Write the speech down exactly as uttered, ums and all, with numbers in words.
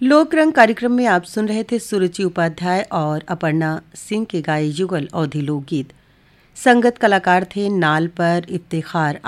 लोक रंग कार्यक्रम में आप सुन रहे थे सुरुचि उपाध्याय और अपर्णा सिंह के गाए युगल अवधी लोकगीत। संगत कलाकार थे नाल पर इफ्तिखार